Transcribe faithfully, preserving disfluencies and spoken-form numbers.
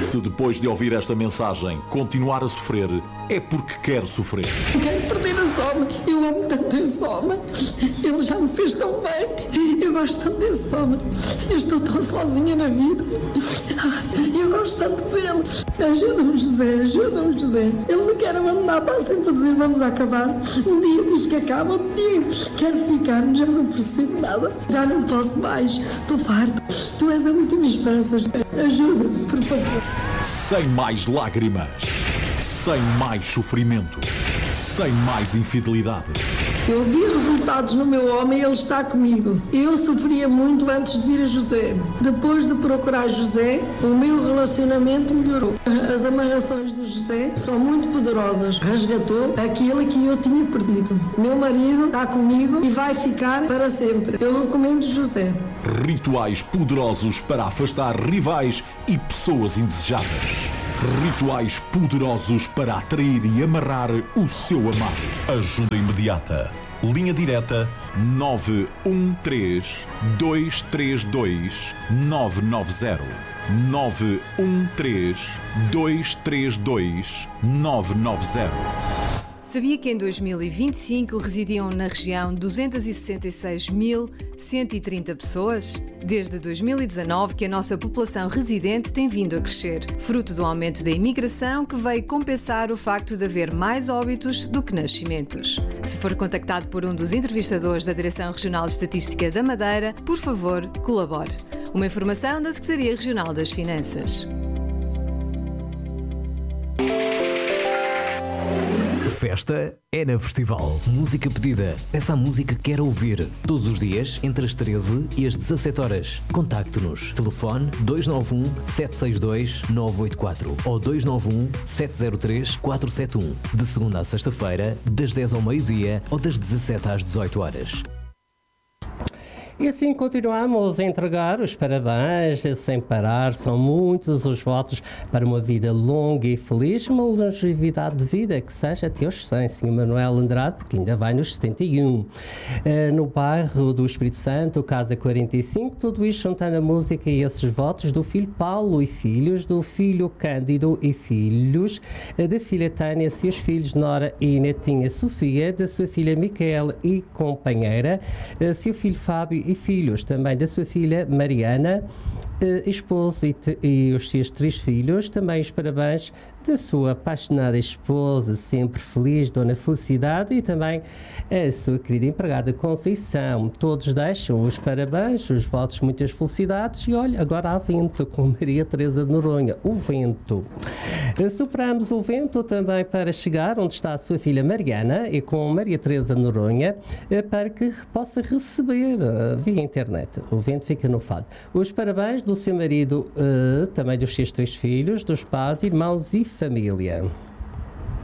Se depois de ouvir esta mensagem continuar a sofrer, é porque quer sofrer. Quero perder esse homem. Eu amo tanto esse homem. Ele já me fez tão bem. Eu gosto tanto desse homem. Eu estou tão sozinha na vida. Eu gosto tanto dele. Ajuda-me, José. Ajuda-me, José. Ele me quer abandonar. Está sempre a dizer vamos acabar. Um dia diz que acaba. Outro dia quero ficar. Já não percebo nada. Já não posso mais. Estou farta. Tu és a última esperança, José. Ajuda-me, por favor. Sem mais lágrimas. Sem mais sofrimento. Sem mais infidelidade. Eu vi resultados no meu homem e ele está comigo. Eu sofria muito antes de vir a José. Depois de procurar José, o meu relacionamento melhorou. As amarrações de José são muito poderosas. Resgatou aquilo que eu tinha perdido. Meu marido está comigo e vai ficar para sempre. Eu recomendo José. Rituais poderosos para afastar rivais e pessoas indesejadas. Rituais poderosos para atrair e amarrar o seu amado. Ajuda imediata. Linha direta nove um três, dois três dois, nove nove zero. nove um três, dois três dois, nove nove zero. Sabia que em dois mil e vinte e cinco residiam na região duzentos e sessenta e seis mil cento e trinta pessoas? Desde dois mil e dezanove que a nossa população residente tem vindo a crescer, fruto do aumento da imigração que veio compensar o facto de haver mais óbitos do que nascimentos. Se for contactado por um dos entrevistadores da Direção Regional de Estatística da Madeira, por favor, colabore. Uma informação da Secretaria Regional das Finanças. Festa é na Festival. Música pedida. Peça a música que quer ouvir. Todos os dias, entre as treze e as dezassete horas. Contacte-nos. Telefone dois nove um, sete seis dois, nove oito quatro ou dois nove um, sete zero três, quatro sete um. De segunda a sexta-feira, das dez ao meio-dia ou das dezassete às dezoito horas. E assim continuamos a entregar os parabéns sem parar. São muitos os votos para uma vida longa e feliz, uma longevidade de vida que seja até aos cem, senhor Manuel Andrade, porque ainda vai nos setenta e um. Uh, no bairro do Espírito Santo, Casa quarenta e cinco, tudo isto juntando a música e esses votos do filho Paulo e filhos, do filho Cândido e filhos, uh, da filha Tânia, seus filhos Nora e netinha Sofia, da sua filha Micaela e companheira, uh, seu filho Fábio e filhos, também da sua filha Mariana, eh, esposo e, e os seus três filhos, também os parabéns da sua apaixonada esposa, sempre feliz, Dona Felicidade, e também a sua querida empregada Conceição. Todos deixam os parabéns, os votos, muitas felicidades, e olha, agora há vento com Maria Teresa de Noronha, o vento. Superamos o vento também para chegar onde está a sua filha Mariana e com Maria Teresa de Noronha, para que possa receber via internet. O vento fica no fado. Os parabéns do seu marido, também dos seus três filhos, dos pais, irmãos e família.